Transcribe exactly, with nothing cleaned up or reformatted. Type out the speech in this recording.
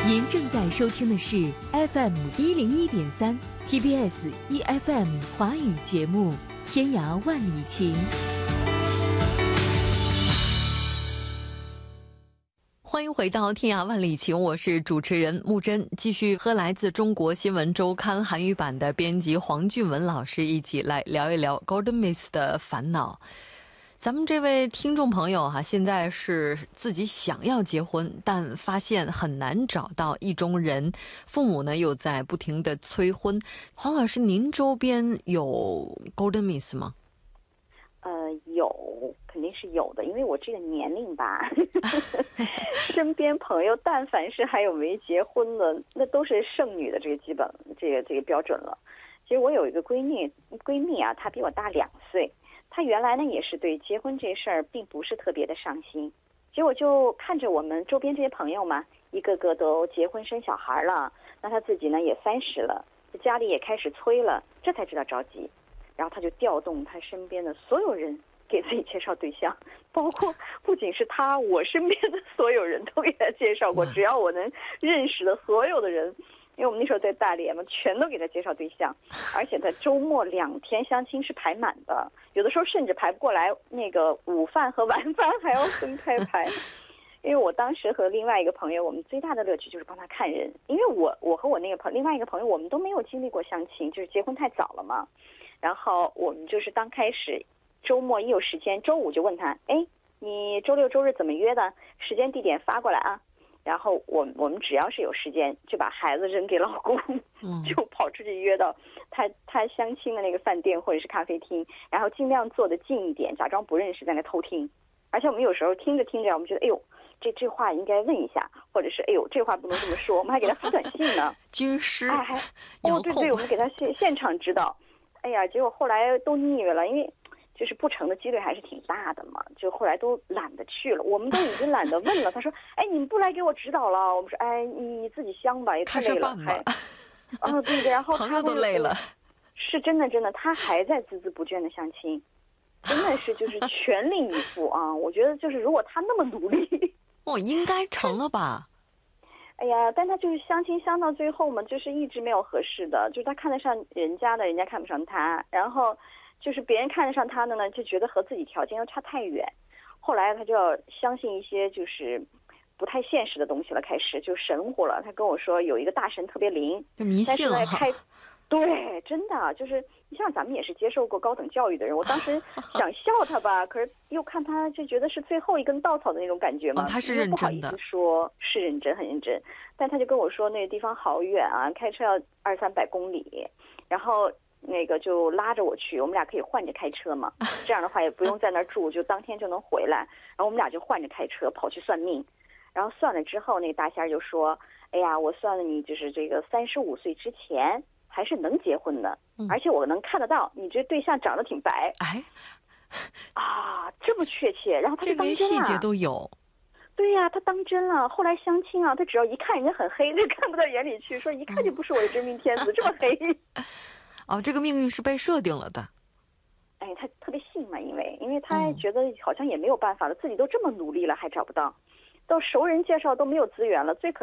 您正在收听的是 F M 一零一点三 T B S E F M 华语节目《天涯万里情》。欢迎回到《天涯万里情》，我是主持人木真，继续和来自中国新闻周刊韩语版的编辑黄俊文老师一起来聊一聊 Golden Miss 的烦恼。咱们这位听众朋友哈、啊，现在是自己想要结婚，但发现很难找到意中人，父母呢又在不停的催婚。黄老师，您周边有 Golden Miss 吗？ 呃，有，肯定是有的，因为我这个年龄吧，身边朋友但凡是还有没结婚的，那都是剩女的这个基本这个这个标准了。其实我有一个闺蜜，闺蜜啊，她比我大两岁。他原来呢也是对结婚这事儿并不是特别的上心，结果就看着我们周边这些朋友嘛，一个个都结婚生小孩了，那他自己呢也三十了，家里也开始催了，这才知道着急，然后他就调动他身边的所有人给自己介绍对象，包括不仅是他，我身边的所有人都给他介绍过，只要我能认识的所有的人。因为我们那时候在大连嘛，全都给他介绍对象，而且他周末两天相亲是排满的，有的时候甚至排不过来，那个午饭和晚饭还要分开排。因为我当时和另外一个朋友，我们最大的乐趣就是帮他看人，因为我我和我那个朋另外一个朋友，我们都没有经历过相亲，就是结婚太早了嘛。然后我们就是刚开始周末一有时间，周五就问他，哎，你周六周日怎么约的？时间地点发过来啊。然后我我们只要是有时间，就把孩子扔给老公，就跑出去约到他他相亲的那个饭店或者是咖啡厅，然后尽量坐得近一点，假装不认识，在那偷听。而且我们有时候听着听着，我们觉得哎呦，这这话应该问一下，或者是哎呦，这话不能这么说，我们还给他发短信呢。 军师， 哎还哦对对，我们给他现现场指导。哎呀，结果后来都腻歪了，因为。就是不成的几率还是挺大的嘛，就后来都懒得去了，我们都已经懒得问了。他说：“哎，你们不来给我指导了？”我们说：“哎，你你自己相吧，也太累了。”还，啊对对，然后朋友都累了， 是真的真的，他还在孜孜不倦的相亲，真的是就是全力以赴啊！我觉得就是如果他那么努力， 哦，应该成了吧？ 哎呀，但他就是相亲相到最后嘛，就是一直没有合适的，就是他看得上人家的，人家看不上他，然后。就是别人看得上他的呢，就觉得和自己条件又差太远，后来他就要相信一些就是不太现实的东西了，开始就神乎了。他跟我说有一个大神特别灵， 就迷信了哈。 对，真的就是你像咱们也是接受过高等教育的人，我当时想笑他吧，可是又看他就觉得是最后一根稻草的那种感觉嘛。 哦、他是认真的， 不好意思说是认真，很认真。但他就跟我说那个地方好远啊，开车要二三百公里，然后。那个就拉着我去，我们俩可以换着开车嘛，这样的话也不用在那儿住，就当天就能回来。然后我们俩就换着开车跑去算命，然后算了之后，那个大仙儿就说：“哎呀，我算了你就是这个三十五岁之前还是能结婚的，嗯、而且我能看得到你这对象长得挺白。” 哎， 啊，这么确切，然后他就当真了。 这连细节都有。 对呀、啊，他当真了。后来相亲啊，他只要一看人家很黑，就看不到眼里去，说一看就不是我的真命天子，这么黑。 哦，这个命运是被设定了的。 哎，他特别信嘛，因为因为他觉得好像也没有办法了，嗯、自己都这么努力了，还找不到，到熟人介绍都没有资源了，最可